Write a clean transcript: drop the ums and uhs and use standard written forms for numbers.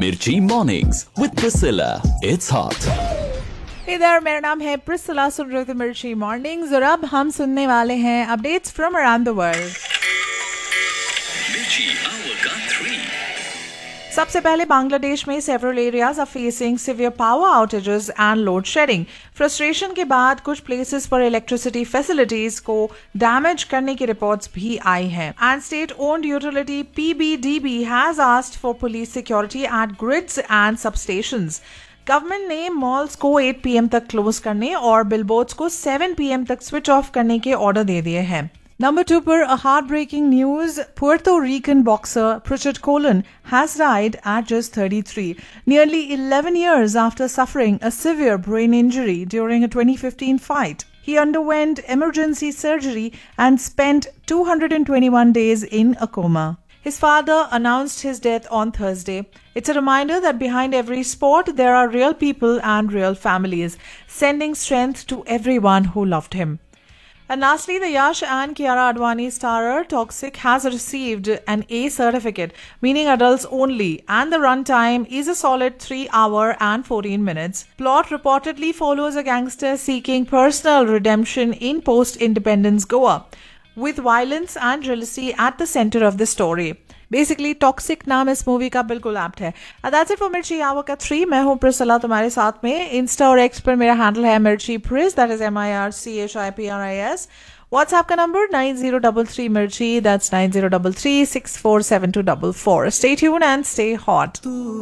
Mirchi Mornings with Priscilla. It's hot. Hey there, मेरा नाम है प्रिस्सिला, सुन रहे थे मिर्ची मॉर्निंग्स और अब हम सुनने वाले हैं updates from around the world. सबसे पहले बांग्लादेश में several areas are facing severe power outages and load shedding. Frustration के बाद कुछ प्लेसेस पर इलेक्ट्रिसिटी फैसिलिटीज को डैमेज करने की रिपोर्ट्स भी आई हैं। And state owned utility PBDB has asked for police security eight grids and substations. Government ने मॉल्स को 8 PM तक क्लोज करने और बिलबोर्ड्स को 7 PM तक स्विच ऑफ करने के ऑर्डर दे दिए हैं। Number 2 पर a heartbreaking news. Puerto Rican boxer Pritchard Colon has died at just 33, nearly 11 years after suffering a severe brain injury during a 2015 fight. He underwent emergency surgery and spent 221 days in a coma. His father announced his death on Thursday. It's a reminder that behind every sport there are real people and real families, sending strength to everyone who loved him. And lastly, the Yash and Kiara Advani starrer Toxic has received an A certificate, meaning adults only, and the runtime is a solid 3 hours and 14 minutes. Plot reportedly follows a gangster seeking personal redemption in post-independence Goa, with violence and jealousy at the center of the story. Basically toxic नाम इस movie का बिल्कुल apt है। That's it for मिर्ची our का 3। मैं हूँ प्रिस्सिला तुम्हारे साथ में। इंस्टा और एक्स पर मेरा हैंडल है मिर्ची प्रिस, दैट इज MIRCHIPRIS। व्हाट्सएप का नंबर 9033 मिर्ची, that's 9033647244। Stay tuned and stay hot.